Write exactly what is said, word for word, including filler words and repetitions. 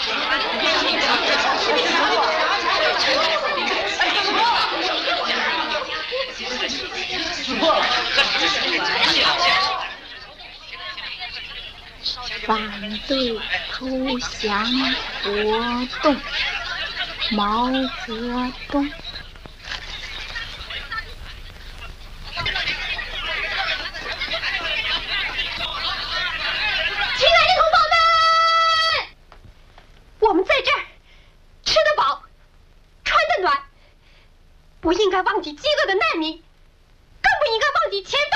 反对投降活动，毛泽东。 亲爱的同胞们，我们在这儿吃得饱，穿得暖，不应该忘记饥饿的难民，更不应该忘记前方